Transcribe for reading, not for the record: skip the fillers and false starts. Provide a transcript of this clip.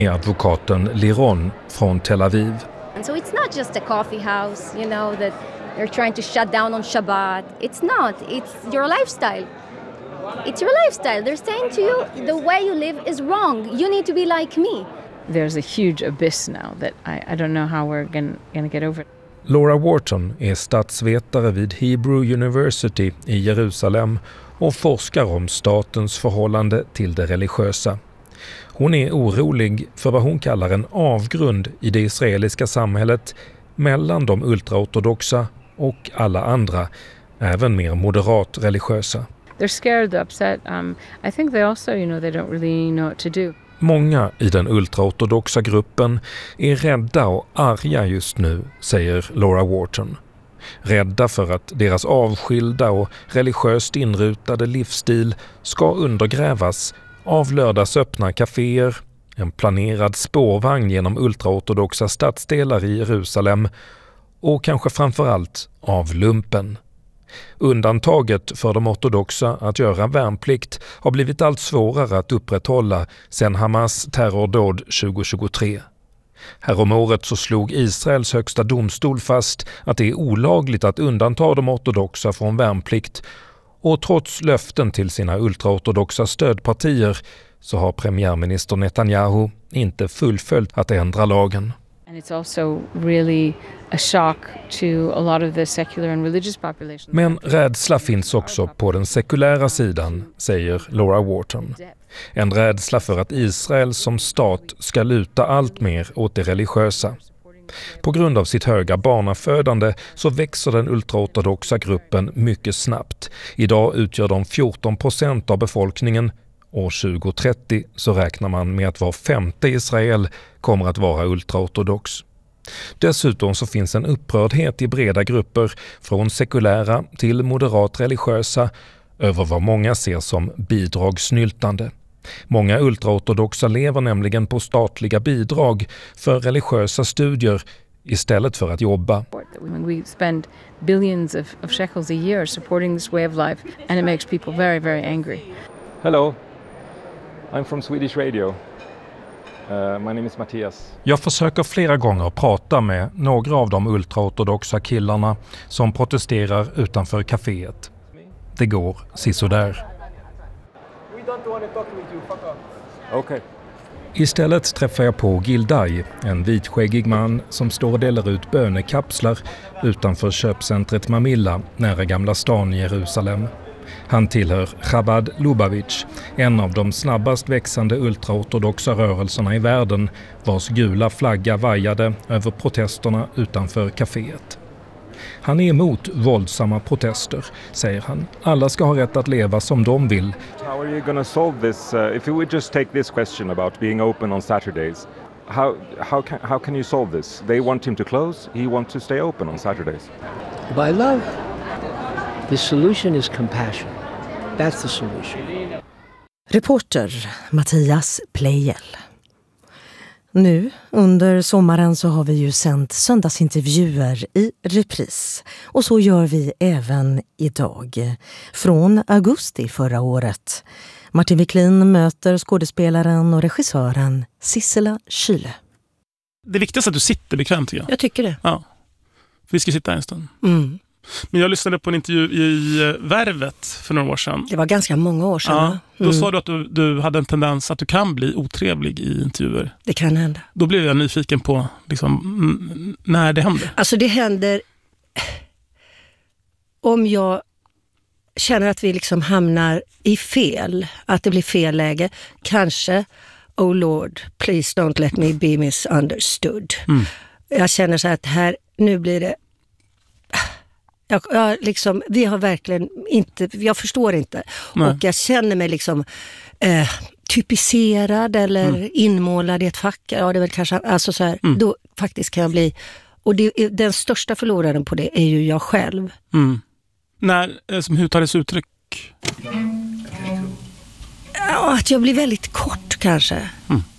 är advokaten Liron från Tel Aviv. And so it's not just a coffee house, you know, that they're trying to shut down on Shabbat. It's not. It's your lifestyle. It's your lifestyle. They're saying to you, the way you live is wrong. You need to be like me. There's a huge abyss now that I don't know how we're going to get over. Laura Wharton är statsvetare vid Hebrew University i Jerusalem och forskar om statens förhållande till det religiösa. Hon är orolig för vad hon kallar en avgrund i det israeliska samhället mellan de ultraortodoxa och alla andra, även mer moderat religiösa. They're scared, they're upset. I think they also, they don't really know what to do. Många i den ultraortodoxa gruppen är rädda och arga just nu, säger Laura Wharton. Rädda för att deras avskilda och religiöst inrutade livsstil ska undergrävas av lördagsöppna kaféer, en planerad spårvagn genom ultraortodoxa stadsdelar i Jerusalem och kanske framförallt av lumpen. Undantaget för de ortodoxa att göra värnplikt har blivit allt svårare att upprätthålla sedan Hamas terrordåd 2023. Häromåret så slog Israels högsta domstol fast att det är olagligt att undanta de ortodoxa från värnplikt, och trots löften till sina ultraortodoxa stödpartier så har premiärminister Netanyahu inte fullföljt att ändra lagen. And it's also really a shock to a lot of the secular and religious population. Men rädsla finns också på den sekulära sidan, säger Laura Wharton. En rädsla för att Israel som stat ska luta allt mer åt det religiösa. På grund av sitt höga barnafödande så växer den ultraortodoxa gruppen mycket snabbt. Idag utgör de 14% av befolkningen. År 2030 så räknar man med att var femte Israel kommer att vara ultraortodox. Dessutom så finns en upprördhet i breda grupper från sekulära till moderat religiösa över vad många ser som bidragssnyltande. Många ultraortodoxa lever nämligen på statliga bidrag för religiösa studier istället för att jobba. We spend billions of shekels a year supporting this way of life, and it makes people very, very angry. Hello, I'm from Swedish Radio. My name is Mattias. Jag försöker flera gånger prata med några av de ultraortodoxa killarna som protesterar utanför kaféet. Det går sisådär. Okay. Istället träffar jag på Gildai, en vitskäggig man som står och delar ut bönekapslar utanför köpcentret Mamilla nära Gamla stan i Jerusalem. Han tillhör Chabad Lubavitch, en av de snabbast växande ultraortodoxa rörelserna i världen, vars gula flagga vajade över protesterna utanför kaféet. Han är emot våldsamma protester, säger han. Alla ska ha rätt att leva som de vill. How are you going to solve this? If we would just take this question about being open on Saturdays, how can you solve this? They want him to close, he wants to stay open on Saturdays. By love. The solution is compassion. That's the solution. Reporter Mattias Pleijel. Nu under sommaren så har vi ju sänt söndagsintervjuer i repris. Och så gör vi även idag. Från augusti förra året. Martin Wiklin möter skådespelaren och regissören Sissela Kyle. Det viktigaste är att du sitter bekvämt, tycker jag. Jag tycker det. Ja, för vi ska sitta en stund. Mm. Men jag lyssnade på en intervju i Värvet för några år sedan. Det var ganska många år sedan. Ja, då sa du att du hade en tendens att du kan bli otrevlig i intervjuer. Det kan hända. Då blev jag nyfiken på liksom, när det händer. Alltså det händer om jag känner att vi liksom hamnar i fel. Att det blir fel läge. Kanske, oh Lord, please don't let me be misunderstood. Mm. Jag känner så att här, nu blir det... Jag liksom, vi har verkligen inte, jag förstår inte. Nej. Och jag känner mig liksom typiserad eller inmålad i ett fack. Ja, det är väl kanske, alltså så här, då faktiskt kan jag bli, och den största förloraren på det är ju jag själv. Mm. Hur tar det uttryck? Ja, att jag blir väldigt kort kanske.